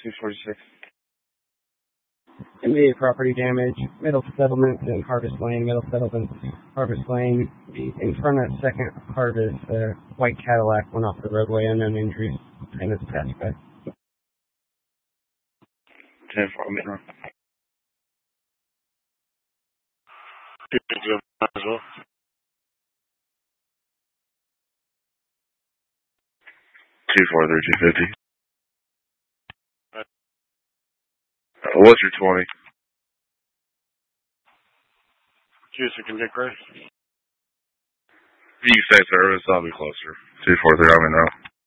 246. Immediate property damage, Middle Settlement and Harvest Lane. Middle Settlement, Harvest Lane. In front of Second Harvest, white Cadillac went off the roadway, unknown injuries, and it's passed by. 10 for Midrun. 243 250. What's your 20? Juicer can Dick Ray. You can say service, I'll be closer. 243, I'm in now.